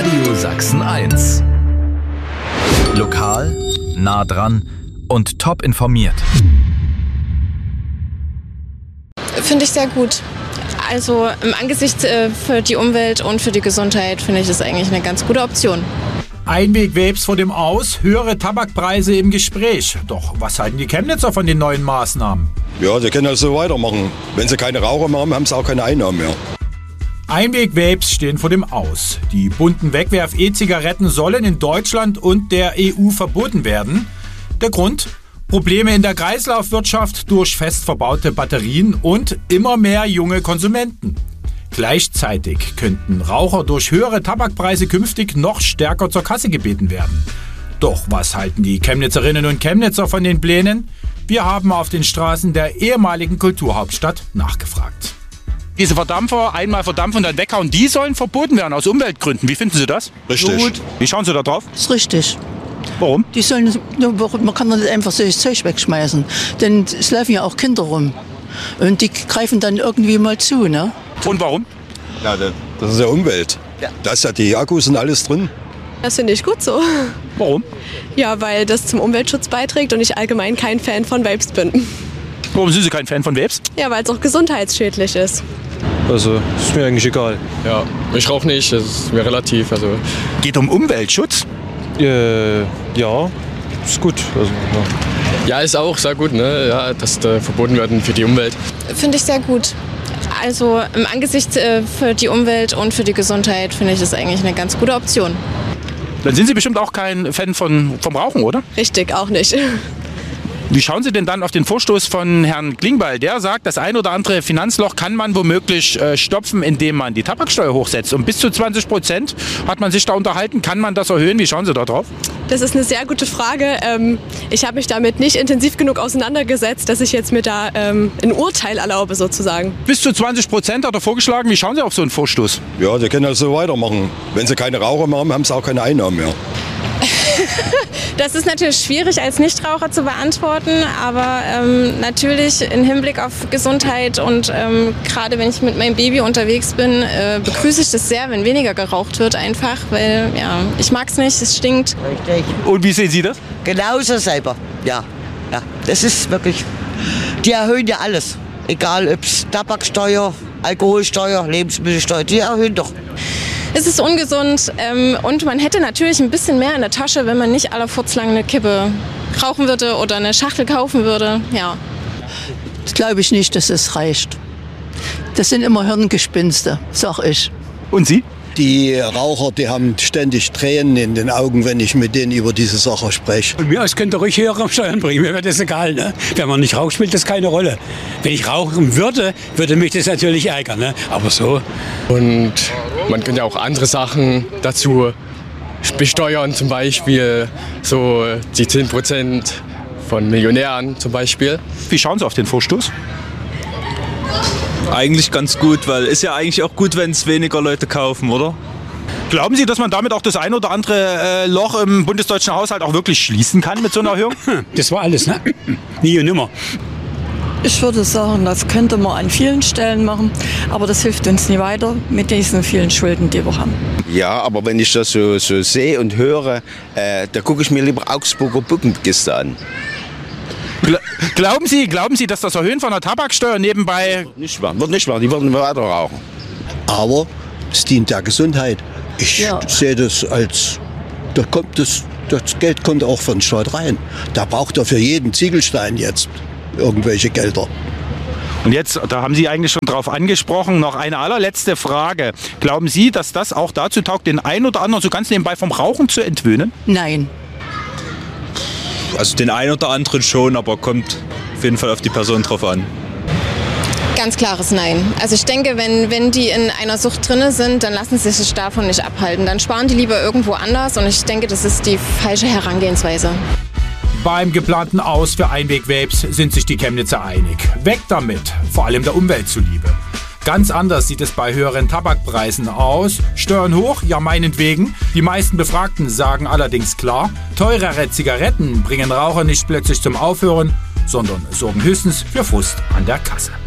Radio Sachsen 1. Lokal, nah dran und top informiert. Finde ich sehr gut. Also im Angesicht für die Umwelt und für die Gesundheit finde ich das eigentlich eine ganz gute Option. Einweg-Vapes vor dem Aus, höhere Tabakpreise im Gespräch. Doch was halten die Chemnitzer von den neuen Maßnahmen? Ja, sie können das so weitermachen. Wenn sie keine Raucher mehr haben, haben sie auch keine Einnahmen mehr. Einweg-Vapes stehen vor dem Aus. Die bunten Wegwerf-E-Zigaretten sollen in Deutschland und der EU verboten werden. Der Grund? Probleme in der Kreislaufwirtschaft durch fest verbaute Batterien und immer mehr junge Konsumenten. Gleichzeitig könnten Raucher durch höhere Tabakpreise künftig noch stärker zur Kasse gebeten werden. Doch was halten die Chemnitzerinnen und Chemnitzer von den Plänen? Wir haben auf den Straßen der ehemaligen Kulturhauptstadt nachgefragt. Diese Verdampfer, einmal verdampfen und dann weghauen, die sollen verboten werden aus Umweltgründen. Wie finden Sie das? Richtig. Gut. Wie schauen Sie da drauf? Das ist richtig. Warum? Die sollen, man kann doch nicht einfach so das Zeug wegschmeißen. Denn es laufen ja auch Kinder rum. Und die greifen dann irgendwie mal zu, ne? Und warum? Ja, das ist ja Umwelt. Ja. Da ist ja die Akkus und alles drin. Das finde ich gut so. Warum? Ja, weil das zum Umweltschutz beiträgt und ich allgemein kein Fan von Vapes bin. Warum sind Sie kein Fan von Vapes? Ja, weil es auch gesundheitsschädlich ist. Also, ist mir eigentlich egal. Ja, ich rauche nicht, das ist mir relativ. Also. Geht um Umweltschutz? Ja, ist gut. Also, ja, ist auch sehr gut, ne? Ja, dass da verboten werden für die Umwelt. Finde ich sehr gut. Also im Angesicht für die Umwelt und für die Gesundheit finde ich das eigentlich eine ganz gute Option. Dann sind Sie bestimmt auch kein Fan vom Rauchen, oder? Richtig, auch nicht. Wie schauen Sie denn dann auf den Vorstoß von Herrn Klingbeil? Der sagt, das ein oder andere Finanzloch kann man womöglich stopfen, indem man die Tabaksteuer hochsetzt. Und bis zu 20% hat man sich da unterhalten. Kann man das erhöhen? Wie schauen Sie da drauf? Das ist eine sehr gute Frage. Ich habe mich damit nicht intensiv genug auseinandergesetzt, dass ich jetzt mir da ein Urteil erlaube sozusagen. Bis zu 20% hat er vorgeschlagen. Wie schauen Sie auf so einen Vorstoß? Ja, sie können das so weitermachen. Wenn sie keine Raucher mehr haben, haben sie auch keine Einnahmen mehr. Das ist natürlich schwierig als Nichtraucher zu beantworten, aber natürlich im Hinblick auf Gesundheit und gerade wenn ich mit meinem Baby unterwegs bin, begrüße ich das sehr, wenn weniger geraucht wird einfach, weil ja, ich mag es nicht, es stinkt. Richtig. Und wie sehen Sie das? Genauso selber, ja. Das ist wirklich, die erhöhen ja alles, egal ob es Tabaksteuer, Alkoholsteuer, Lebensmittelsteuer, die erhöhen doch. Es ist ungesund und man hätte natürlich ein bisschen mehr in der Tasche, wenn man nicht aller furzlang eine Kippe rauchen würde oder eine Schachtel kaufen würde. Ja. Das glaube ich nicht, dass es reicht. Das sind immer Hirngespinste, sag ich. Und Sie? Die Raucher, die haben ständig Tränen in den Augen, wenn ich mit denen über diese Sache spreche. Und mir als könnte ruhig höhere Steuern bringen, mir wäre das egal. Ne? Wenn man nicht raucht, spielt das keine Rolle. Wenn ich rauchen würde, würde mich das natürlich ärgern. Ne? Aber so. Und man kann ja auch andere Sachen dazu besteuern, zum Beispiel so die 10% von Millionären zum Beispiel. Wie schauen Sie auf den Vorstoß? eigentlich ganz gut, weil ist ja eigentlich auch gut, wenn es weniger Leute kaufen, oder? Glauben Sie, dass man damit auch das ein oder andere Loch im bundesdeutschen Haushalt auch wirklich schließen kann mit so einer Erhöhung? Das war alles, ne? Nie und nimmer. Ich würde sagen, das könnte man an vielen Stellen machen, aber das hilft uns nie weiter mit diesen vielen Schulden, die wir haben. Ja, aber wenn ich das so sehe und höre, da gucke ich mir lieber Augsburger Puppenkiste an. Glauben Sie, dass das Erhöhen von der Tabaksteuer nebenbei... Wird nicht machen, die würden weiter rauchen. Aber es dient der Gesundheit. Ich sehe das als, das Geld kommt auch von Staat rein. Da braucht er für jeden Ziegelstein jetzt irgendwelche Gelder. Und jetzt, da haben Sie eigentlich schon drauf angesprochen, noch eine allerletzte Frage. Glauben Sie, dass das auch dazu taugt, den einen oder anderen so ganz nebenbei vom Rauchen zu entwöhnen? Nein. Also den einen oder anderen schon, aber kommt auf jeden Fall auf die Person drauf an. Ganz klares Nein. Also ich denke, wenn die in einer Sucht drin sind, dann lassen sie sich davon nicht abhalten. Dann sparen die lieber irgendwo anders und ich denke, das ist die falsche Herangehensweise. Beim geplanten Aus für Einweg-Vapes sind sich die Chemnitzer einig. Weg damit, vor allem der Umwelt zuliebe. Ganz anders sieht es bei höheren Tabakpreisen aus. Steuern hoch, ja meinetwegen. Die meisten Befragten sagen allerdings klar, teurere Zigaretten bringen Raucher nicht plötzlich zum Aufhören, sondern sorgen höchstens für Frust an der Kasse.